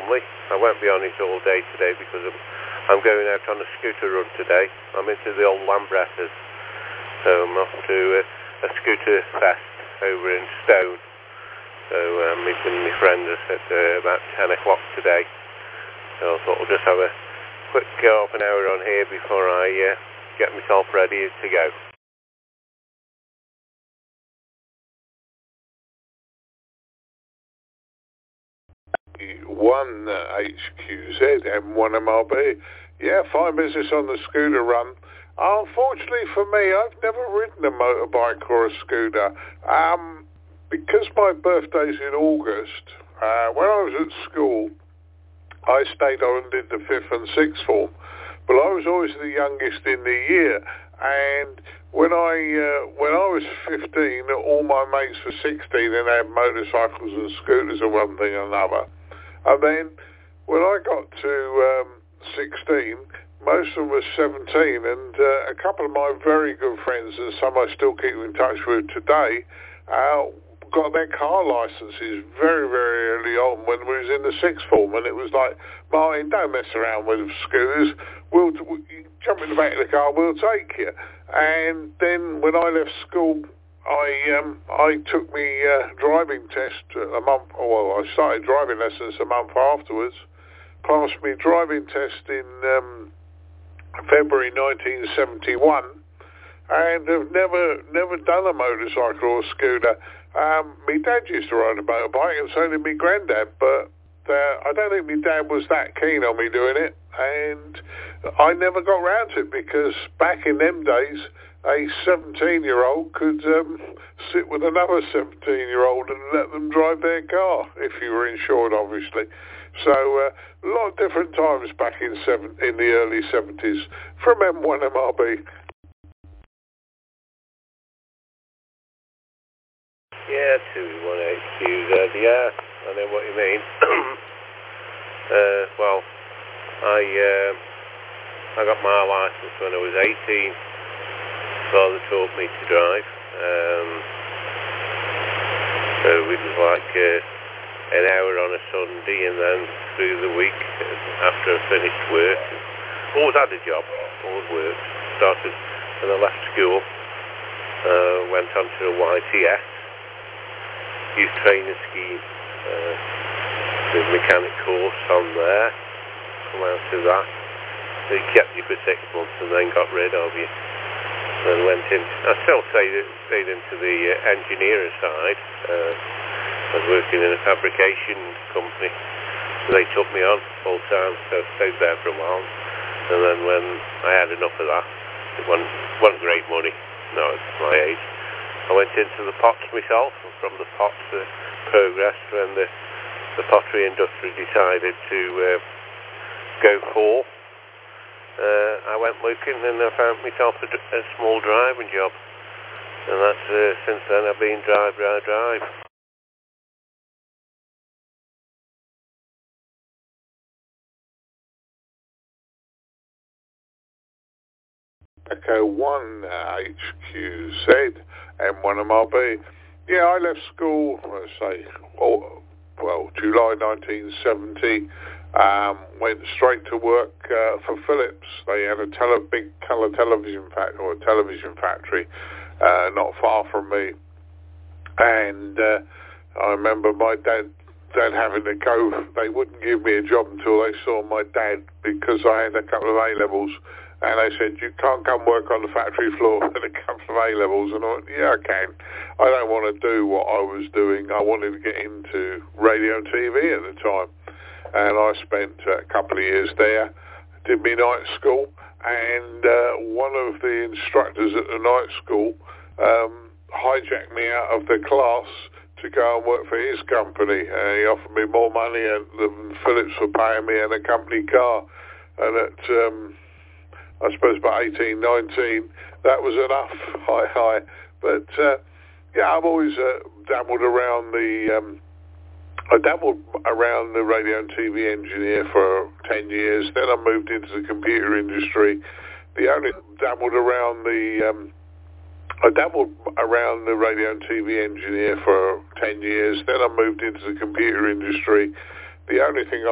normally. I won't be on it all day today because I'm going out on a scooter run today. I'm into the old Lambrettas. So I'm off to a scooter fest over in Stone. So I'm meeting my friends at about 10 o'clock today. So I thought I'll just have a quick half an hour on here before I get myself ready to go. One HQZ M1MRB. Yeah, fine business on the scooter run. Unfortunately for me, I've never ridden a motorbike or a scooter. Because my birthday's in August, when I was at school, I stayed on and did the 5th and 6th form, but I was always the youngest in the year. And when I was 15, all my mates were 16 and they had motorcycles and scooters and one thing and another. And then when I got to 16, most of them were 17, and a couple of my very good friends, and some I still keep in touch with today, got their car licenses very, very early on when we was in the 6th form, and it was like, Martin, don't mess around with scooters. We'll jump in the back of the car, we'll take you. And then when I left school, I took me driving test a month. Well, I started driving lessons a month afterwards. Passed me driving test in February 1971, and have never done a motorcycle or a scooter. My dad used to ride a motorbike, and so did my granddad, but I don't think my dad was that keen on me doing it, and I never got round to it, because back in them days, a 17-year-old could sit with another 17-year-old and let them drive their car, if you were insured, obviously. So a lot of different times back in the early 70s from M1MRB. Yeah, 218QZ, yeah, I know what you mean. Well, I got my license when I was 18. Father taught me to drive. So it was like an hour on a Sunday, and then through the week after I finished work. Always had a job, always worked. Started when I left school, went on to a YTS, youth training scheme, did mechanic course on there, come out of that. They kept you for 6 months and then got rid of you. And went in. I still stayed into the engineering side. I was working in a fabrication company. So they took me on full time, so I stayed there for a while. And then when I had enough of that, it wasn't great money. No, it's my age. I went into the pots myself, and from the pots progressed when the pottery industry decided to go for. I went looking and I found myself a small driving job, and that's since then I've been drive. Echo 1 HQZ M1MRB. Yeah, I left school, let's say, July 1970. Went straight to work for Philips. They had a big colour television factory not far from me. And I remember my dad having to go. They wouldn't give me a job until they saw my dad, because I had a couple of A-levels. And they said, you can't come work on the factory floor with a couple of A-levels. And I went, yeah, I can. I don't want to do what I was doing. I wanted to get into radio and TV at the time. And I spent a couple of years there, did my night school. And one of the instructors at the night school hijacked me out of the class to go and work for his company. He offered me more money than Philips were paying me in a company car. And at I suppose by 18, 19, that was enough. Hi. But yeah, I've always dabbled around the radio and TV engineer for 10 years. Then I moved into the computer industry. I dabbled around the radio and TV engineer for 10 years. Then I moved into the computer industry. The only thing